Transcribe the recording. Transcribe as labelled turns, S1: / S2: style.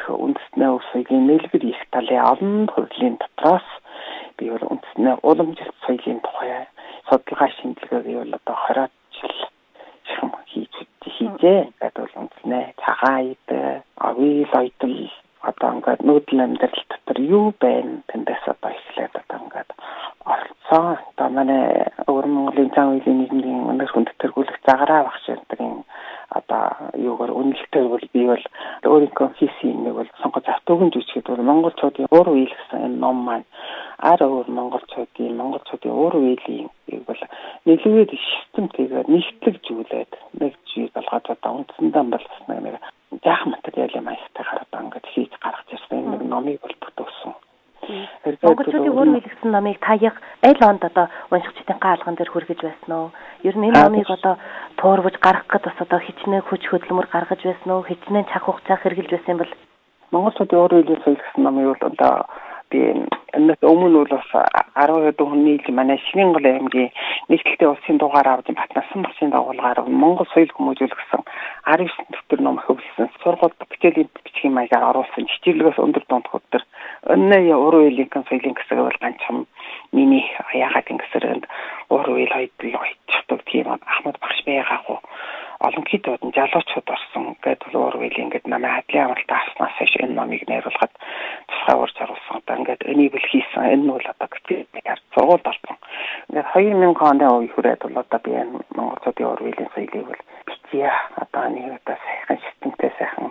S1: үндэсний өв соёлын нэлбэр их талын олон төрлийн дотроос би бол үндэсний уламжлалт соёлын тухай судалгаа шинжилгээ би бол одоо 20 жил хийжээ. Тэгээд бол үндэсний цагаан ид, авил ойтол одоо ингээд нүүдэл амьдрал дотор юу байна? Тэндээс одоо эхлээд одоо ингээд оролцоо. Одоо манай өвөр Монголын зан үйлийн нийгмийн өндөр хүнд тэргүүлэх загаараа багш энтрийн одоо юугаар үнэлтэйг бол би бол өөрийнхөө хийсэн нэг бол сонгож автуугийн жүжигэд бол монголчуудын уур үйл гэсэн энэ ном маань ар өөр монголчуудын уур үйлийн бол нэлээд системтэйгээр нэгтлэгжүүлээд нэг жиг болгоод одоо үндсэндээ болсон нэг жаахан материалын маягтайгаар одоо ингээд хийж гаргаж ирсэн нэг номыг бол бүтээсэн.
S2: Монголчуудын уур үйл гэсэн номыг та яг аль онд одоо уншигчдын хаалган дээр хүргэж байсан уу? Ер нь энэ номыг одоо туурвж гаргах гэж бас одоо хичнээн хүч хөдөлмөр гаргаж байсан уу? Хичнээн цаг хугацаа хэрглэж байсан юм бол
S1: монголчуудын уур үйл гэсэн номыг бол одоо би энэс өмнө бол бас 12 хүн нийлж манай Шинэнгол аймгийн нийтлэлтэй улсын дугаар авч Батнасан багшийн дагуулгаар Монгол соёл хүмүүжүүлэх гэсэн 19 дэвтэр ном хөвлөсөн сургуульд хичээлийн бичгийн маягаар оруулсан хичээлээс өндөр дунд хөтөр өнөө уур үеийн соёлын хэсэг бол ганцхан миний яагаад ингэсэрэнд уур үеийн ойддаг тийм Ахмад багш байгаа хуу олон хэд одон залуучууд орсон гэдэг уур үеийн ингээд намайг хадлын амралтаа авснаас хойш энэ номыг найруулахад тусгай урьж оруулсан. Одоо ингээд энийг л хийсэн. Энэ нь бол одоо гэтэл сургуульд болсон. Ингээд 2000 оны үе хүрээд бол одоо би энэ монголчуудын уур үеийн соёлыг бол бичье. Одоо нэг одоо сайхан системтэй сайхан